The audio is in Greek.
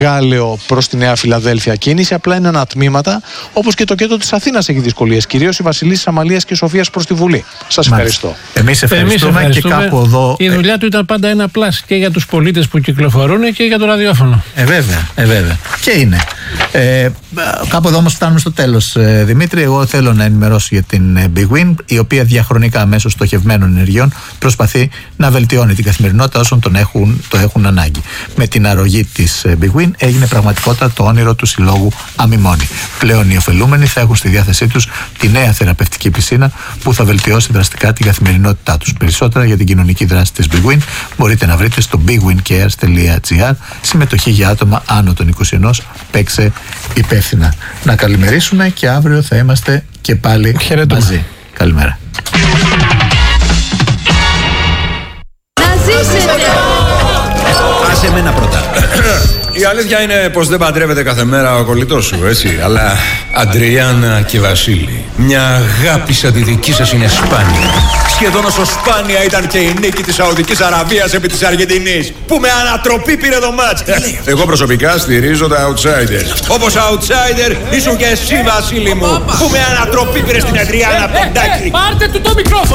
Γάλεο προς τη Νέα Φιλαδέλφια κίνηση, απλά είναι ανατμήματα, όπως και το κέντρο της Αθήνας έχει δυσκολίες, κυρίως η Βασιλίσσης Αμαλίας και Σοφίας προς τη Βουλή. Σας ευχαριστώ. Εμείς ευχαριστούμε και κάπου εδώ. Η δουλειά του ήταν πάντα ένα πλάς και για τους πολίτες που κυκλοφορούν και για το ραδιόφωνο. Βέβαια. Και είναι. Κάπου εδώ όμως φτάνουμε στο τέλος, Δημήτρη. Εγώ θέλω να ενημερώσω για την Big Win, η οποία διαχρονικά μέσω στοχευμένων ενεργειών προσπαθεί να βελτιώνει την καθημερινότητα όσων το έχουν ανάγκη. Με την αρρωγή της Big Win έγινε πραγματικότητα το όνειρο του Συλλόγου Αμιμόνη. Πλέον οι ωφελούμενοι θα έχουν στη διάθεσή τους τη νέα θεραπευτική πισίνα που θα βελτιώσει δραστικά την καθημερινότητά τους. Περισσότερα για την κοινωνική δράση της Big Win μπορείτε να βρείτε στο bigwincares.gr. Συμμετοχή για άτομα άνω των 21. Παίξε υπεύθυνα. Να καλημερίσουμε και αύριο θα είμαστε και πάλι μαζί. Καλημέρα. Άσε εμένα πρώτα. Η αλήθεια είναι πως δεν παντρεύεται κάθε μέρα ο κολλητός σου, έτσι. Αλλά Αντριάννα και Βασίλη, μια αγάπη σαν τη δική σας είναι σπάνια. Σχεδόν όσο σπάνια ήταν και η νίκη της Σαουδικής Αραβίας επί της Αργεντινής, που με ανατροπή πήρε το μάτς. Εγώ προσωπικά στηρίζω τα outsiders. Όπως outsider ήσουν και εσύ, Βασίλη μου, που με ανατροπή πήρε στην Αντριάννα Ποντάκη. Πάρτε του το μικρόφωνο.